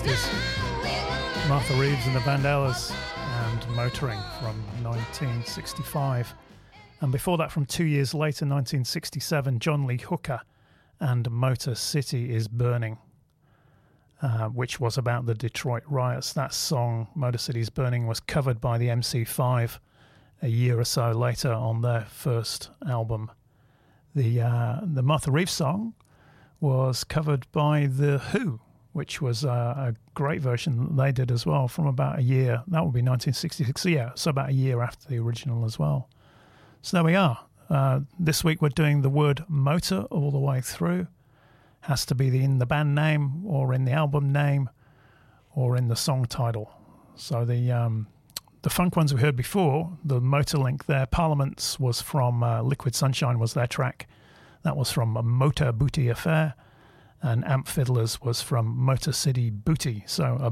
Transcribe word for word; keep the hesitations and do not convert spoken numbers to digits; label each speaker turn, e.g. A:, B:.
A: sixties. Martha Reeves and the Vandellas and Motoring from nineteen sixty-five. And before that, from two years later, nineteen sixty-seven, John Lee Hooker and Motor City is Burning, uh, which was about the Detroit riots. That song, Motor City is Burning, was covered by the M C five a year or so later on their first album. The uh, the Martha Reeves song was covered by The Who, which was uh, a great version that they did as well from about a year. That would be nineteen sixty-six. So yeah, so about a year after the original as well. So there we are. Uh, this week we're doing the word motor all the way through. Has to be the, in the band name or in the album name or in the song title. So the um, the funk ones we heard before, the motor link there, Parliaments was from uh, Liquid Sunshine was their track. That was from a Motor Booty Affair. And Amp Fiddlers was from Motor City Booty. So a